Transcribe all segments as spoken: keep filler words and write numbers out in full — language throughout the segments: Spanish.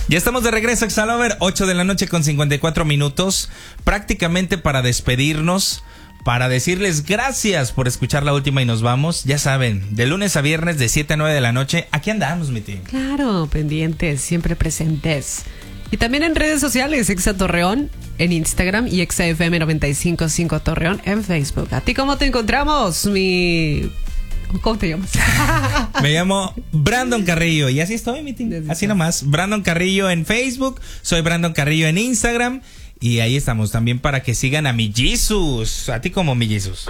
Ya estamos de regreso, Exalover, ocho de la noche con cincuenta y cuatro minutos, prácticamente para despedirnos, para decirles gracias por escuchar la última y nos vamos. Ya saben, de lunes a viernes de siete a nueve de la noche, aquí andamos, mi team. Claro, pendientes, siempre presentes. Y también en redes sociales, Exa Torreón en Instagram y Exa F M noventa y cinco punto cinco Torreón en Facebook. ¿A ti cómo te encontramos, mi... ¿Cómo te llamas? Me llamo Brandon Carrillo y así estoy, mi team. Así nomás, Brandon Carrillo en Facebook, soy Brandon Carrillo en Instagram y ahí estamos también para que sigan a mi Jesus. ¿A ti como mi Jesus?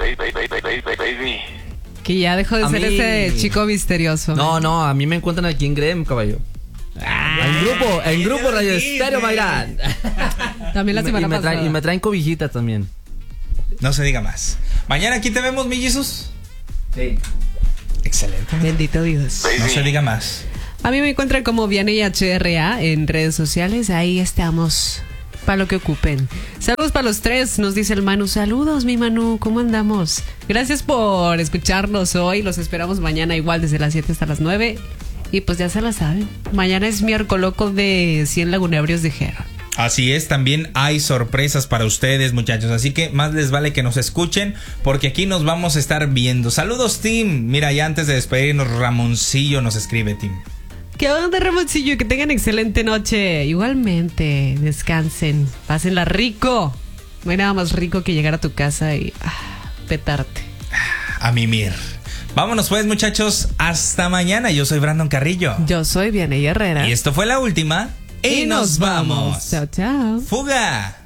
Que ya dejó de A ser mí- ese chico misterioso. No, no, a mí me encuentran aquí en Grem, caballo. Ah, En grupo, en grupo Radio Estéreo, Mayrán. También la Y me- semana y me pasada. traen, y me traen cobijitas también. No se diga más. Mañana aquí te vemos, mi Jesus. Sí. Excelente. Bendito Dios. No se diga más. A mí me encuentran como Vianey H R A en redes sociales. Ahí estamos. Para lo que ocupen. Saludos para los tres, nos dice el Manu. Saludos, mi Manu, ¿cómo andamos? Gracias por escucharnos hoy. Los esperamos mañana igual desde las siete hasta las nueve. Y pues ya se la saben. Mañana es miércoles loco de cien lagunebrios de Jera. Así es, también hay sorpresas para ustedes, muchachos, así que más les vale que nos escuchen porque aquí nos vamos a estar viendo. Saludos, Tim. Mira, ya antes de despedirnos, Ramoncillo nos escribe, Tim. ¿Qué onda, Ramoncillo? Que tengan excelente noche. Igualmente, descansen, pásenla rico. No hay nada más rico que llegar a tu casa y ah, petarte. A mimir. Vámonos pues, muchachos, hasta mañana. Yo soy Brandon Carrillo. Yo soy Vianey Herrera. Y esto fue la última. Y, nos vamos. Chao, chao. Fuga.